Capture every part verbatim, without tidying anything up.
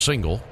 single.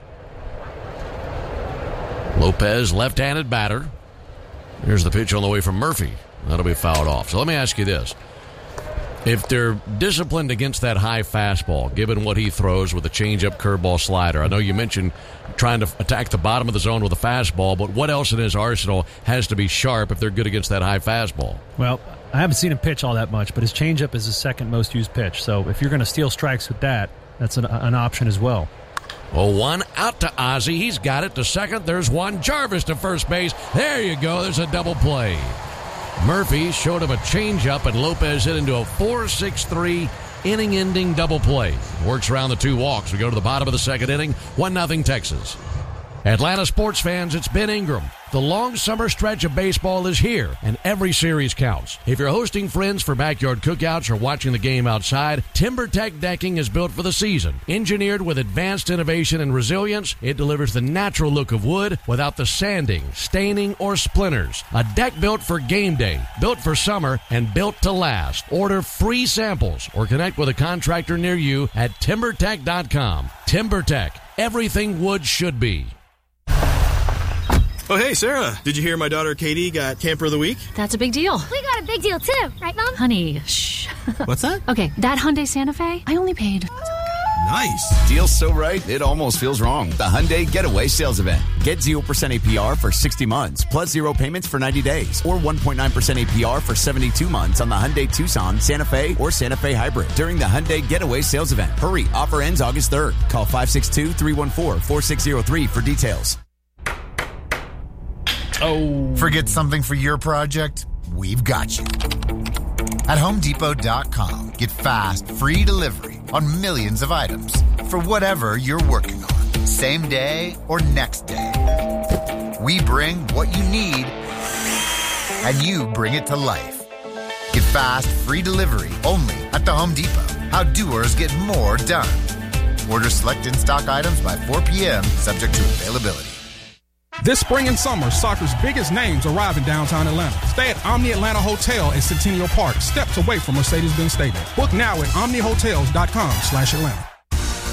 Lopez, left-handed batter. Here's the pitch on the way from Murphy. That'll be fouled off. So let me ask you this. If they're disciplined against that high fastball, given what he throws with a changeup, curveball, slider, I know you mentioned trying to attack the bottom of the zone with a fastball, but what else in his arsenal has to be sharp if they're good against that high fastball? Well, I haven't seen him pitch all that much, but his changeup is his second most used pitch. So if you're going to steal strikes with that, that's an, an option as well. Well, one out to Ozzie. He's got it to second. There's one. Jarvis to first base. There you go. There's a double play. Murphy showed him a changeup, and Lopez hit into a four six three inning-ending double play. Works around the two walks. We go to the bottom of the second inning. one nothing Texas. Atlanta sports fans, it's Ben Ingram. The long summer stretch of baseball is here, and every series counts. If you're hosting friends for backyard cookouts or watching the game outside, TimberTech decking is built for the season. Engineered with advanced innovation and resilience, it delivers the natural look of wood without the sanding, staining, or splinters. A deck built for game day, built for summer, and built to last. Order free samples or connect with a contractor near you at timber tech dot com. TimberTech, everything wood should be. Oh, hey, Sarah. Did you hear my daughter Katie got Camper of the Week? That's a big deal. We got a big deal, too. Right, Mom? Honey, shh. What's that? Okay, that Hyundai Santa Fe, I only paid... Nice. Deal's so right, it almost feels wrong. The Hyundai Getaway Sales Event. Get zero percent A P R for sixty months, plus zero payments for ninety days, or one point nine percent A P R for seventy-two months on the Hyundai Tucson, Santa Fe, or Santa Fe Hybrid during the Hyundai Getaway Sales Event. Hurry, offer ends August third. Call five six two, three one four, four six zero three for details. Oh. Forget something for your project? We've got you. At home depot dot com, get fast, free delivery on millions of items for whatever you're working on, same day or next day. We bring what you need, and you bring it to life. Get fast, free delivery only at the Home Depot. How doers get more done. Order select in-stock items by four p.m., subject to availability. This spring and summer, soccer's biggest names arrive in downtown Atlanta. Stay at Omni Atlanta Hotel at Centennial Park, steps away from Mercedes-Benz Stadium. Book now at omni hotels dot com slash Atlanta.